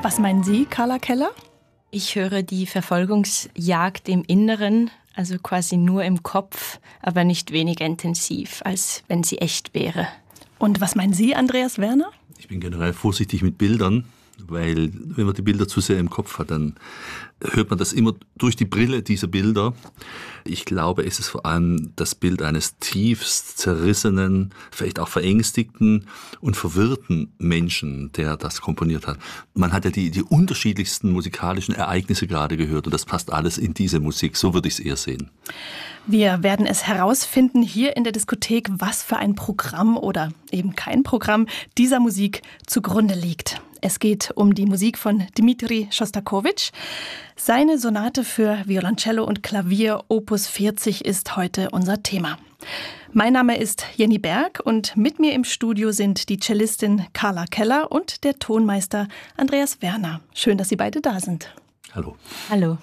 Was meinen Sie, Carla Keller? Ich höre die Verfolgungsjagd im Inneren, also quasi nur im Kopf, aber nicht weniger intensiv, als wenn sie echt wäre. Und was meinen Sie, Andreas Werner? Ich bin generell vorsichtig mit Bildern, weil wenn man die Bilder zu sehr im Kopf hat, dann hört man das immer durch die Brille dieser Bilder. Ich glaube, es ist vor allem das Bild eines tiefst zerrissenen, vielleicht auch verängstigten und verwirrten Menschen, der das komponiert hat. Man hat ja die unterschiedlichsten musikalischen Ereignisse gerade gehört und das passt alles in diese Musik. So würde ich es eher sehen. Wir werden es herausfinden hier in der Diskothek, was für ein Programm oder eben kein Programm dieser Musik zugrunde liegt. Es geht um die Musik von Dmitri Schostakowitsch. Seine Sonate für Violoncello und Klavier Opus 40 ist heute unser Thema. Mein Name ist Jenny Berg und mit mir im Studio sind die Cellistin Carla Keller und der Tonmeister Andreas Werner. Schön, dass Sie beide da sind. Hallo. Hallo.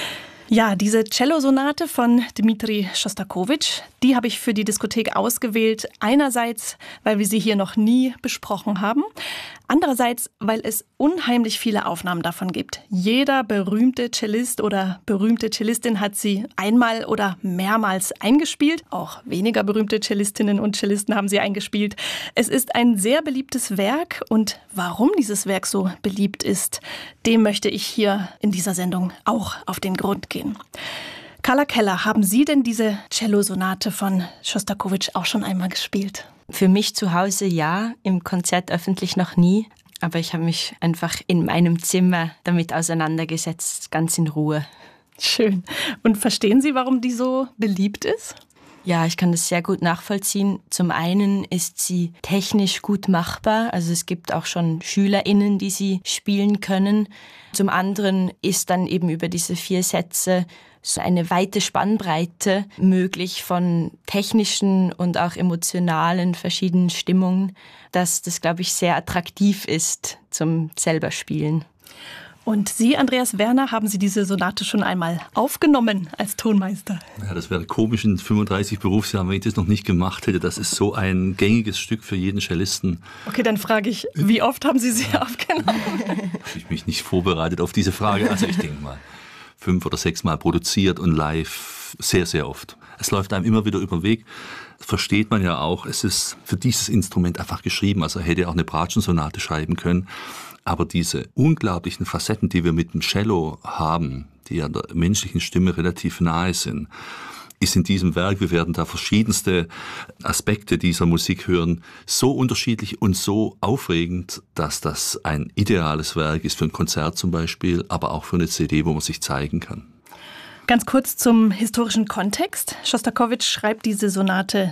Ja, diese Cellosonate von Dmitri Schostakowitsch, die habe ich für die Diskothek ausgewählt. Einerseits, weil wir sie hier noch nie besprochen haben. Andererseits, weil es unheimlich viele Aufnahmen davon gibt. Jeder berühmte Cellist oder berühmte Cellistin hat sie einmal oder mehrmals eingespielt. Auch weniger berühmte Cellistinnen und Cellisten haben sie eingespielt. Es ist ein sehr beliebtes Werk und warum dieses Werk so beliebt ist, dem möchte ich hier in dieser Sendung auch auf den Grund gehen. Carla Keller, haben Sie denn diese Cellosonate von Schostakowitsch auch schon einmal gespielt? Für mich zu Hause ja, im Konzert öffentlich noch nie. Aber ich habe mich einfach in meinem Zimmer damit auseinandergesetzt, ganz in Ruhe. Schön. Und verstehen Sie, warum die so beliebt ist? Ja, ich kann das sehr gut nachvollziehen. Zum einen ist sie technisch gut machbar. Also es gibt auch schon SchülerInnen, die sie spielen können. Zum anderen ist dann eben über diese 4 Sätze so eine weite Spannbreite möglich von technischen und auch emotionalen verschiedenen Stimmungen, dass das, glaube ich, sehr attraktiv ist zum selber Spielen. Und Sie, Andreas Werner, haben Sie diese Sonate schon einmal aufgenommen als Tonmeister? Ja, das wäre komisch in 35 Berufsjahren, wenn ich das noch nicht gemacht hätte. Das ist so ein gängiges Stück für jeden Cellisten. Okay, dann frage ich, wie oft haben Sie sie aufgenommen? Habe ich mich nicht vorbereitet auf diese Frage. Also ich denke mal 5 oder 6 Mal produziert und live sehr, sehr oft. Es läuft einem immer wieder über den Weg. Versteht man ja auch, es ist für dieses Instrument einfach geschrieben. Also er hätte auch eine Bratschensonate schreiben können. Aber diese unglaublichen Facetten, die wir mit dem Cello haben, die ja der menschlichen Stimme relativ nahe sind, ist in diesem Werk, wir werden da verschiedenste Aspekte dieser Musik hören, so unterschiedlich und so aufregend, dass das ein ideales Werk ist für ein Konzert zum Beispiel, aber auch für eine CD, wo man sich zeigen kann. Ganz kurz zum historischen Kontext. Schostakowitsch schreibt diese Sonate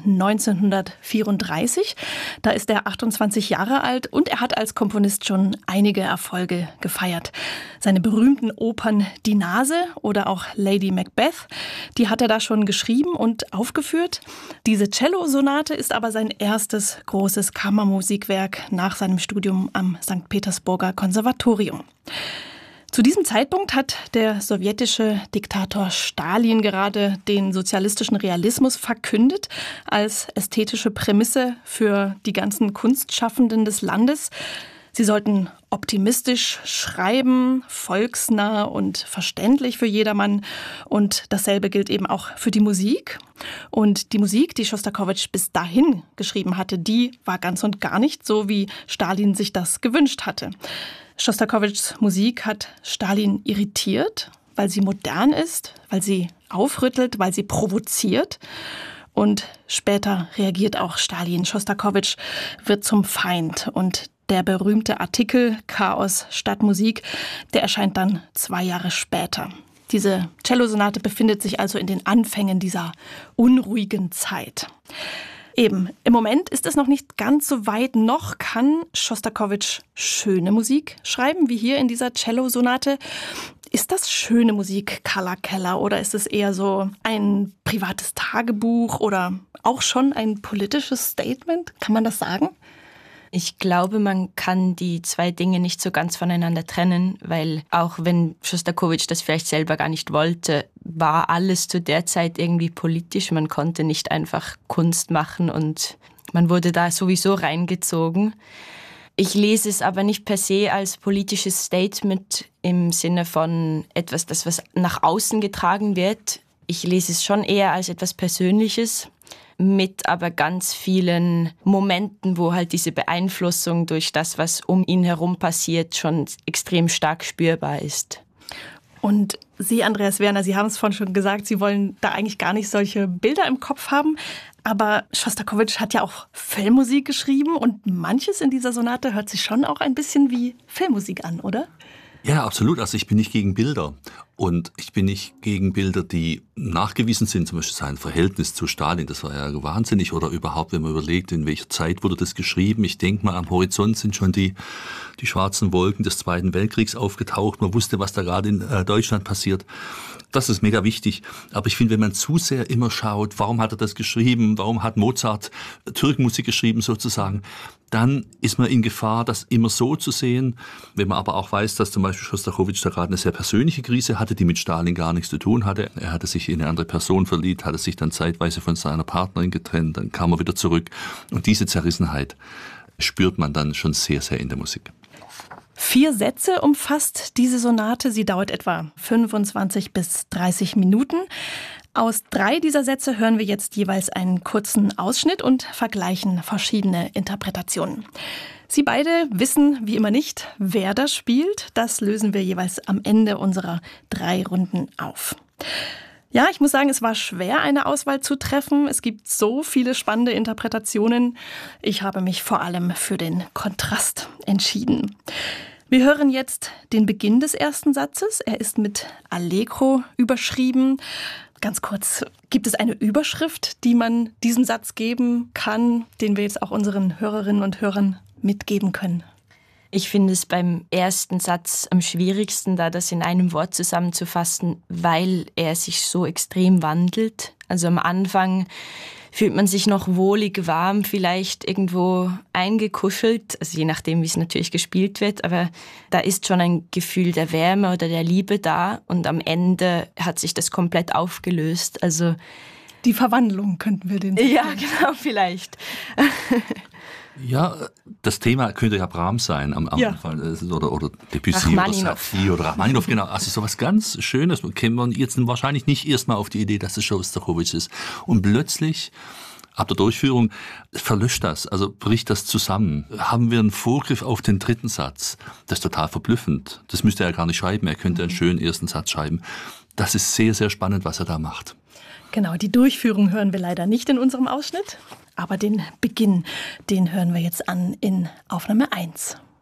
1934. Da ist er 28 Jahre alt und er hat als Komponist schon einige Erfolge gefeiert. Seine berühmten Opern Die Nase oder auch Lady Macbeth, die hat er da schon geschrieben und aufgeführt. Diese Cello-Sonate ist aber sein erstes großes Kammermusikwerk nach seinem Studium am St. Petersburger Konservatorium. Zu diesem Zeitpunkt hat der sowjetische Diktator Stalin gerade den sozialistischen Realismus verkündet als ästhetische Prämisse für die ganzen Kunstschaffenden des Landes. Sie sollten optimistisch schreiben, volksnah und verständlich für jedermann. Und dasselbe gilt eben auch für die Musik. Und die Musik, die Schostakowitsch bis dahin geschrieben hatte, die war ganz und gar nicht so, wie Stalin sich das gewünscht hatte. Schostakowitschs Musik hat Stalin irritiert, weil sie modern ist, weil sie aufrüttelt, weil sie provoziert. Und später reagiert auch Stalin. Schostakowitsch wird zum Feind. Und der berühmte Artikel Chaos statt Musik, der erscheint dann 2 Jahre später. Diese Cellosonate befindet sich also in den Anfängen dieser unruhigen Zeit. Eben, im Moment ist es noch nicht ganz so weit, noch kann Schostakowitsch schöne Musik schreiben, wie hier in dieser Cellosonate. Ist das schöne Musik, Carla Keller, oder ist es eher so ein privates Tagebuch oder auch schon ein politisches Statement? Kann man das sagen? Ich glaube, man kann die 2 Dinge nicht so ganz voneinander trennen, weil auch wenn Schostakowitsch das vielleicht selber gar nicht wollte, war alles zu der Zeit irgendwie politisch. Man konnte nicht einfach Kunst machen und man wurde da sowieso reingezogen. Ich lese es aber nicht per se als politisches Statement im Sinne von etwas, das was nach außen getragen wird. Ich lese es schon eher als etwas Persönliches, mit aber ganz vielen Momenten, wo halt diese Beeinflussung durch das, was um ihn herum passiert, schon extrem stark spürbar ist. Und Sie, Andreas Werner, Sie haben es vorhin schon gesagt, Sie wollen da eigentlich gar nicht solche Bilder im Kopf haben. Aber Schostakowitsch hat ja auch Filmmusik geschrieben und manches in dieser Sonate hört sich schon auch ein bisschen wie Filmmusik an, oder? Ja, absolut. Also ich bin nicht gegen Bilder. Und ich bin nicht gegen Bilder, die nachgewiesen sind, zum Beispiel sein Verhältnis zu Stalin, das war ja wahnsinnig. Oder überhaupt, wenn man überlegt, in welcher Zeit wurde das geschrieben. Ich denke mal, am Horizont sind schon die schwarzen Wolken des Zweiten Weltkriegs aufgetaucht. Man wusste, was da gerade in Deutschland passiert. Das ist mega wichtig. Aber ich finde, wenn man zu sehr immer schaut, warum hat er das geschrieben, warum hat Mozart Türkenmusik geschrieben sozusagen, dann ist man in Gefahr, das immer so zu sehen. Wenn man aber auch weiß, dass zum Beispiel Schostakowitsch da gerade eine sehr persönliche Krise hatte, die mit Stalin gar nichts zu tun hatte. Er hatte sich in eine andere Person verliebt, hatte sich dann zeitweise von seiner Partnerin getrennt, dann kam er wieder zurück. Und diese Zerrissenheit spürt man dann schon sehr, sehr in der Musik. 4 Sätze umfasst diese Sonate. Sie dauert etwa 25 bis 30 Minuten. Aus 3 dieser Sätze hören wir jetzt jeweils einen kurzen Ausschnitt und vergleichen verschiedene Interpretationen. Sie beide wissen wie immer nicht, wer das spielt. Das lösen wir jeweils am Ende unserer 3 Runden auf. Ja, ich muss sagen, es war schwer, eine Auswahl zu treffen. Es gibt so viele spannende Interpretationen. Ich habe mich vor allem für den Kontrast entschieden. Wir hören jetzt den Beginn des ersten Satzes. Er ist mit Allegro überschrieben. Ganz kurz, gibt es eine Überschrift, die man diesem Satz geben kann, den wir jetzt auch unseren Hörerinnen und Hörern mitgeben können? Ich finde es beim ersten Satz am schwierigsten, da das in einem Wort zusammenzufassen, weil er sich so extrem wandelt. Also am Anfang fühlt man sich noch wohlig warm, vielleicht irgendwo eingekuschelt, also je nachdem, wie es natürlich gespielt wird, aber da ist schon ein Gefühl der Wärme oder der Liebe da und am Ende hat sich das komplett aufgelöst. Also die Verwandlung könnten wir den sagen. Ja, genau, vielleicht. Ja, das Thema könnte ja Brahms sein am Anfang oder Debussy oder Satie oder Rachmaninow, genau. Also sowas ganz Schönes. Käme man jetzt wahrscheinlich nicht erstmal auf die Idee, dass es Schostakowitsch ist. Und plötzlich, ab der Durchführung, verlöscht das, also bricht das zusammen. Haben wir einen Vorgriff auf den dritten Satz. Das ist total verblüffend. Das müsste er gar nicht schreiben. Er könnte einen schönen ersten Satz schreiben. Das ist sehr, sehr spannend, was er da macht. Genau, die Durchführung hören wir leider nicht in unserem Ausschnitt, aber den Beginn, den hören wir jetzt an in Aufnahme 1.